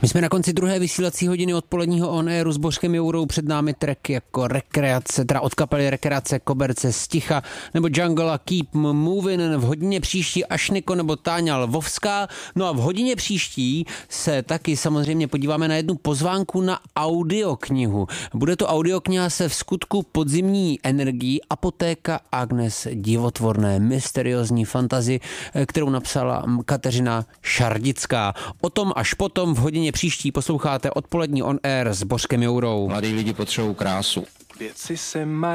My jsme na konci druhé vysílací hodiny odpoledního on airu s Božkem Jourou. Před námi track jako Rekreace, teda od kapely Rekreace, Koberce, Sticha nebo Jungle Keep Moving. V hodině příští Ašniko nebo Táňa Lvovská. No a v hodině příští se taky samozřejmě podíváme na jednu pozvánku na audioknihu. Bude to audiokniha se v skutku podzimní energií Apotéka Agnes Divotvorné, mysteriózní fantasy, kterou napsala Kateřina Šardická. O tom až potom v hodině příští. Posloucháte odpolední on air s Božkem Jourou. Mladí lidi potřebují krásu. Věci se mají